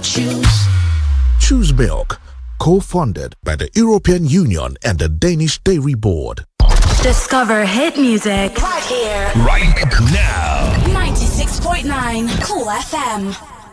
choose. Choose Milk, co-funded by the European Union and the Danish Dairy Board. Discover hit music right here, right now. 96.9 Cool FM.